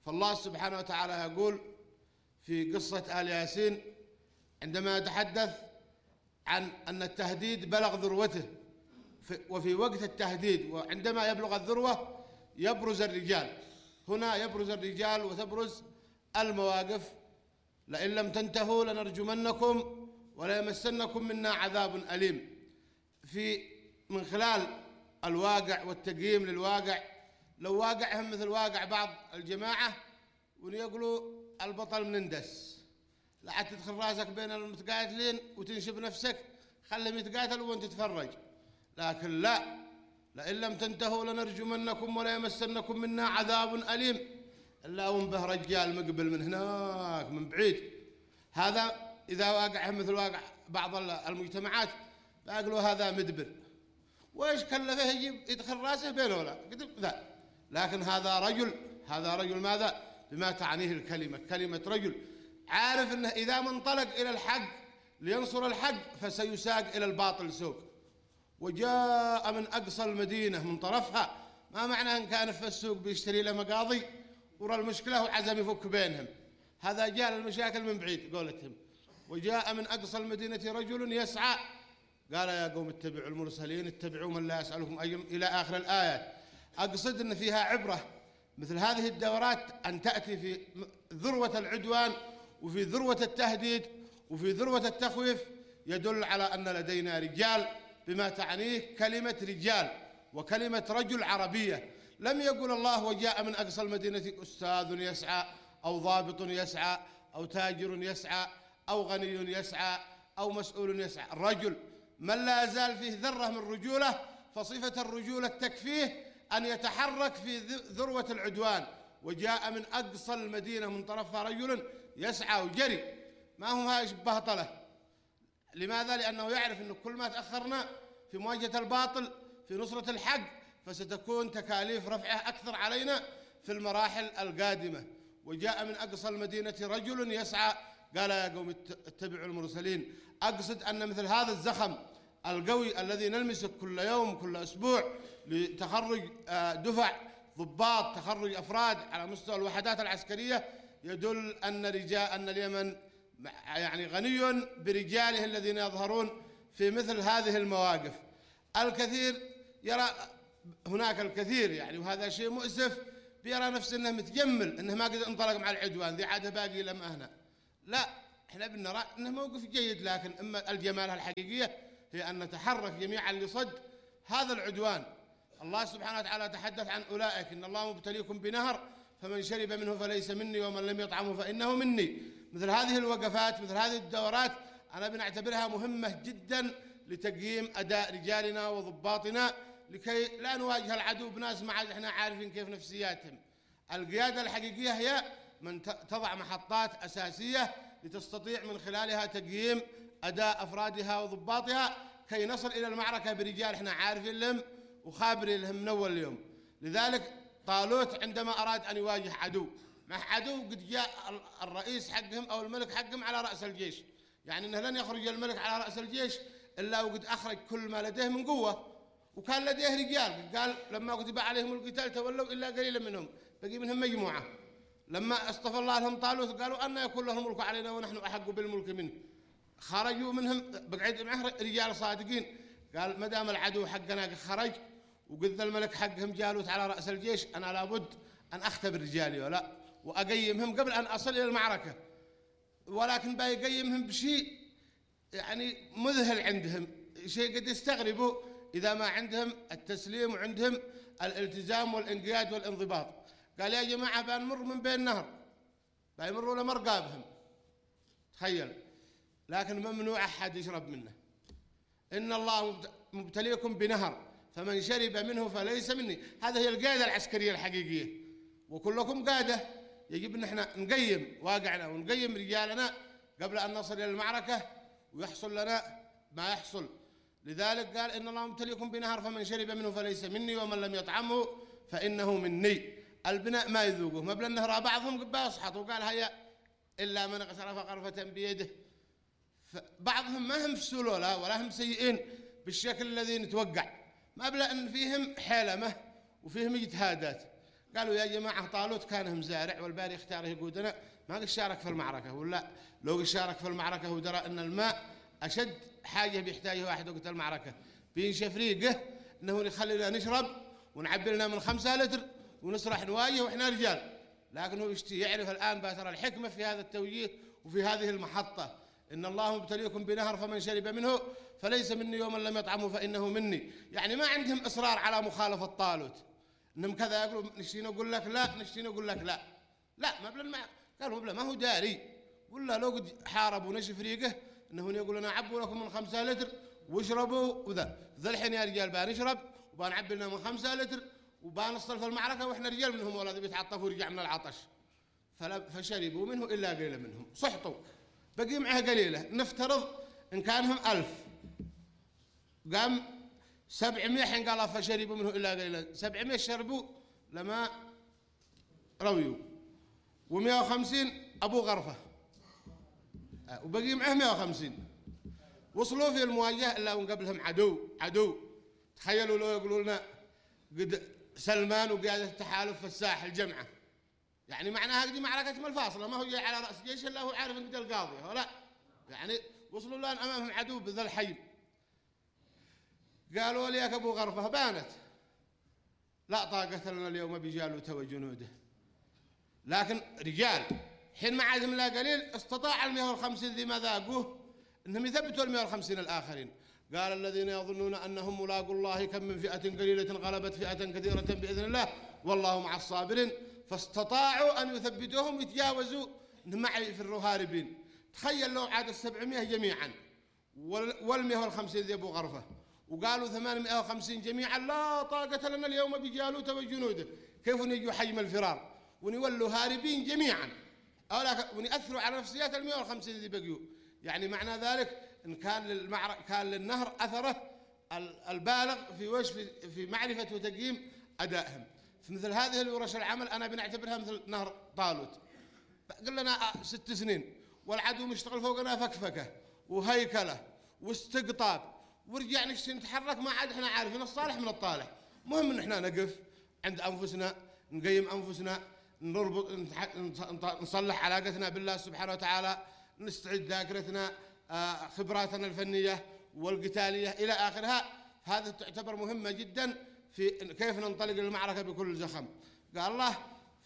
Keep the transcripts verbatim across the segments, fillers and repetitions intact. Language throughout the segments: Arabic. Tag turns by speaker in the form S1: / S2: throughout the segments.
S1: فالله سبحانه وتعالى يقول في قصة آل ياسين عندما يتحدث عن أن التهديد بلغ ذروته، وفي وقت التهديد وعندما يبلغ الذروة يبرز الرجال. هنا يبرز الرجال وتبرز المواقف: لئن لم تنتهوا لنرجمنكم وليمسنكم منا عذاب أليم. في من خلال الواقع والتقييم للواقع، لو واقعهم مثل واقع بعض الجماعة ويقولوا البطل منندس، لا عاد تدخل راسك بين المتقاتلين وتنشب نفسك، خلهم يتقاتلوا وانت تتفرج. لكن لا، لئن لم تنتهوا لنرجمنكم وليمسنكم منا عذاب أليم، إلا وانبه رجال مقبل من هناك من بعيد. هذا إذا واقعهم مثل واقع بعض المجتمعات فأقولوا هذا مدبر، وإيش كلفه يجيب يدخل راسه بينه ولا لا. لكن هذا رجل، هذا رجل ماذا؟ بما تعنيه الكلمة، كلمة رجل عارف أنه إذا ما انطلق إلى الحق لينصر الحق فسيساق إلى الباطل سوق. وجاء من أقصى المدينة من طرفها، ما معنى أن كان في السوق بيشتري له مقاضي ورى المشكلة وعزم يفك بينهم، هذا جاء المشاكل من بعيد قولتهم. وجاء من أقصى المدينة رجل يسعى، قال يا قوم اتبعوا المرسلين اتبعوا من لا يسألكم أجر، إلى آخر الآيات. أقصد أن فيها عبرة مثل هذه الدورات أن تأتي في ذروة العدوان وفي ذروة التهديد وفي ذروة التخويف، يدل على أن لدينا رجال بما تعنيه كلمة رجال وكلمة رجل عربية. لم يقل الله وجاء من أقصى المدينة أستاذ يسعى أو ضابط يسعى أو تاجر يسعى أو غني يسعى أو مسؤول يسعى. الرجل من لا يزال فيه ذرة من رجولة، فصفة الرجولة تكفيه أن يتحرك في ذروة العدوان. وجاء من أقصى المدينة من طرفها رجل يسعى وجري، ما هو هاي بهطلة. لماذا؟ لأنه يعرف أنه كل ما تأخرنا في مواجهة الباطل في نصرة الحق فستكون تكاليف رفعه أكثر علينا في المراحل القادمة. وجاء من أقصى المدينة رجل يسعى، قال يا قوم اتبعوا المرسلين. أقصد أن مثل هذا الزخم القوي الذي نلمسه كل يوم كل أسبوع لتخرج دفع ضباط، تخرج أفراد على مستوى الوحدات العسكرية، يدل أن رجال أن اليمن يعني غني برجاله الذين يظهرون في مثل هذه المواقف. الكثير يرى هناك الكثير يعني، وهذا شيء مؤسف، بيرى نفسه انه متجمل انه ما قدر انطلق مع العدوان، ذي عاده باقي لم اهنا. لا، احنا بنرى انه موقف جيد، لكن اما الجمالة الحقيقية هي ان نتحرك جميعا لصد هذا العدوان. الله سبحانه وتعالى تحدث عن اولئك: ان الله مبتليكم بنهر فمن شرب منه فليس مني ومن لم يطعمه فانه مني. مثل هذه الوقفات، مثل هذه الدورات، انا بنعتبرها مهمة جدا لتقييم اداء رجالنا وضباطنا، لكي لا نواجه العدو بناس ما عاد احنا عارفين كيف نفسياتهم. القيادة الحقيقية هي من تضع محطات أساسية لتستطيع من خلالها تقييم أداء أفرادها وضباطها، كي نصل إلى المعركة برجال احنا عارفين لهم وخابرين لهم من أول يوم. لذلك طالوت عندما أراد أن يواجه عدو، مع عدو قد جاء الرئيس حقهم أو الملك حقهم على رأس الجيش، يعني أنه لن يخرج الملك على رأس الجيش إلا وقد أخرج كل ما لديه من قوة، وكان لديه رجال. قال لما كتب عليهم القتال تولوا إلا قليلا منهم، بقي منهم مجموعة. لما اصطفى الله لهم طالوت قالوا أن يكون له الملك علينا ونحن أحق بالملك منه، خرجوا منهم بقعد معه رجال صادقين. قال ما دام العدو حقنا خرج وقذ الملك حقهم جالوت على رأس الجيش، أنا لابد أن أختبر رجالي ولا وأقيمهم قبل أن أصل إلى المعركة. ولكن بيقيمهم بشيء يعني مذهل عندهم، شيء قد يستغربوا إذا ما عندهم التسليم وعندهم الالتزام والانقياد والانضباط. قال يا جماعة بنمر من بين نهر، بيمروا لمرقابهم، تخيل، لكن ممنوع أحد يشرب منه. إن الله مبتليكم بنهر فمن شرب منه فليس مني. هذه هي القيادة العسكرية الحقيقية، وكلكم قادة. يجب أن احنا نقيم واقعنا ونقيم رجالنا قبل أن نصل إلى المعركة ويحصل لنا ما يحصل. لذلك قال إن الله مبتليكم بنهر فمن شرب منه فليس مني ومن لم يطعمه فإنه مني. البناء ما يذوقه، ما بلا النهر بعضهم قبا يصحط وقال هيا إلا من اغترف غرفة بيده. بعضهم ما هم فسولوا لا ولا هم سيئين بالشكل الذي نتوقع، ما بلا أن فيهم حلمة وفيهم اجتهادات. قالوا يا جماعة طالوت كان مزارع والباري اختاره يقودنا، ما قد شارك في المعركة، ولا لو قد شارك في المعركة ودرى أن الماء أشد حاجة بيحتاجها واحد وقت المعركة، بينشف ريقه أنه يخلينا نشرب ونعبي لنا من خمسة لتر ونسرح نواجه وإحنا رجال. لكنه يشتي يعرف الآن باتر الحكمة في هذا التوجيه وفي هذه المحطة، إن الله مبتليكم بنهر فمن شرب منه فليس مني ومن لم يطعمه فإنه مني. يعني ما عندهم إصرار على مخالفة طالوت، إنهم كذا يقولوا نشتي نقول لك لا، نشتي نقول لك لا لا ما بلا، قالوا بلا ما هو داري، ولا لو قد حارب ونشف ريقه إنه يقول أنا عبوا لكم من خمسة لتر واشربوا وذا ذا الحين يا رجال بنشرب وبنعبي لنا من خمسة لتر وبنصل في المعركة وإحنا رجال منهم ولا ذي بيتعطفوا ورجع من العطش. فشربوا منه إلا قليلا منهم، صحطوا بقي معها قليلة. نفترض إن كانهم ألف، قام سبعمائة حين قال فشربوا منه إلا قليلا، سبعمائة شربوا لما رويوا، ومئة وخمسين أبو غرفة وبقي معه مئة وخمسين. وصلوا في المواجهة إلا وقبلهم عدو عدو. تخيلوا لو يقولوا لنا قد سلمان وقيادة التحالف في الساحل جمعة، يعني معناها هذه معركة الفاصلة، ما هو جاي على رأس جيش إلا هو عارف إن القاضي ولا يعني. وصلوا الآن أمامهم عدو بذا الحجم. قالوا لي يا أبو غرفة بانت لا طاقة لنا اليوم بجالوت وجنوده، لكن رجال حين ما عادهم لا قليل استطاع المئة والخمسين ذي ما ذاقوه إنهم يثبتوا المئة والخمسين الآخرين. قال الذين يظنون أنهم ملاقوا الله كم من فئة قليلة غلبت فئة كثيرة بإذن الله والله مع الصابرين. فاستطاعوا أن يثبتوهم ويتجاوزوا مع يفروا هاربين. تخيل لو عاد السبعمائة جميعا والمئة والخمسين ذي أبو غرفة وقالوا ثمانمائة وخمسين جميعا لا طاقة لنا اليوم بجالوت وجنوده، كيف نجوا حجم الفرار ونولوا هاربين جميعا ونأثروا على نفسيات المئة والخمسين ذي بقيوا. يعني معنى ذلك إن كان للمعركة كان للنهر أثره البالغ في وش في معرفة وتقييم أدائهم. في مثل هذه الورش العمل أنا بنعتبرها مثل نهر طالوت، قل لنا ست سنين والعدو مشتغل فوقنا فكفكة وهيكلة واستقطاب ورجع نشتي نتحرك ما عاد احنا عارفين الصالح من الطالح. مهم ان احنا نقف عند أنفسنا، نقيم أنفسنا، نربط نصلح علاقتنا بالله سبحانه وتعالى، نستعد ذاكرتنا، خبراتنا الفنية والقتالية إلى آخرها. هذا تعتبر مهمة جدا في كيف ننطلق للمعركة بكل زخم. قال الله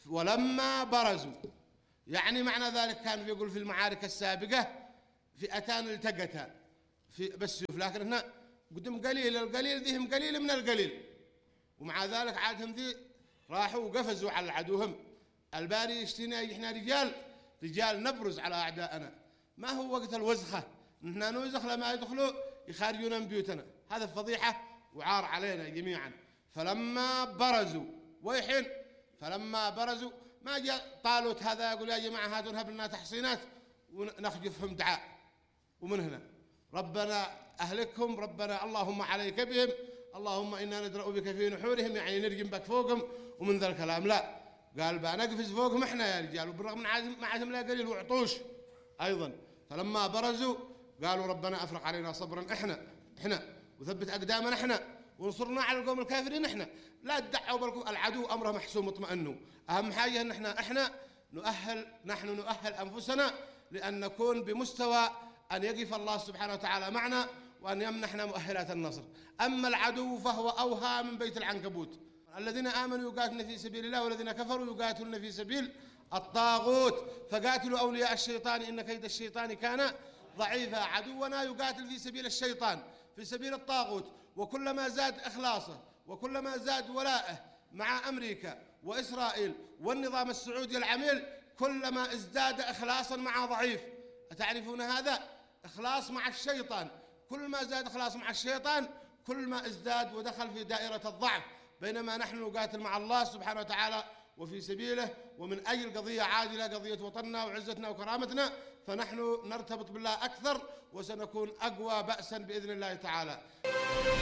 S1: ولما برزوا، يعني معنى ذلك كان يقول في المعارك السابقة فئتان التقتا في بالسيوف، لكن هنا قدم قليل، القليل ذيهم قليل من القليل، ومع ذلك عادهم ذي راحوا وقفزوا على عدوهم. الباري يشتينا احنا رجال رجال نبرز على أعدائنا، ما هو وقت الوزخة نحن نوزخ لما يدخلوا يخرجون من بيوتنا، هذا فضيحة وعار علينا جميعا. فلما برزوا ويحين فلما برزوا ما جاء طالوت هذا يقول يا جماعة هاتوا نهب لنا تحصينات ونخجفهم دعاء ومن هنا ربنا أهلكهم، ربنا اللهم عليك بهم، اللهم إنا ندرأ بك في نحورهم، يعني نرجم بك فوقهم ومن ذا الكلام. لا، قال بنقفز فوقهم احنا يا رجال، وبالرغم من عادهم ما عادهم لا قليل وعطوش أيضا. فلما برزوا قالوا ربنا أفرغ علينا صبرا احنا احنا وثبت أقدامنا احنا ونصرنا على القوم الكافرين احنا. لا تدعوا بالكم، العدو أمره محسوم اطمئنوا. أهم حاجة ان احنا احنا نؤهل نحن نؤهل أنفسنا لأن نكون بمستوى أن يقف الله سبحانه وتعالى معنا وأن يمنحنا مؤهلات النصر. أما العدو فهو أوهى من بيت العنكبوت. الذين آمنوا يقاتلون في سبيل الله والذين كفروا يقاتلون في سبيل الطاغوت، فقاتلوا أولياء الشيطان إن كيد الشيطان كان ضعيفا. عدونا يقاتل في سبيل الشيطان في سبيل الطاغوت، وكلما زاد إخلاصه وكلما زاد ولاءه مع أمريكا وإسرائيل والنظام السعودي العميل كلما ازداد إخلاصا مع ضعيف. أتعرفون هذا؟ إخلاص مع الشيطان، كل ما زاد إخلاص مع الشيطان كل ما ازداد ودخل في دائرة الضعف، بينما نحن نقاتل مع الله سبحانه وتعالى وفي سبيله ومن أجل قضية عاجلة، قضية وطننا وعزتنا وكرامتنا، فنحن نرتبط بالله أكثر وسنكون أقوى بأسا بإذن الله تعالى.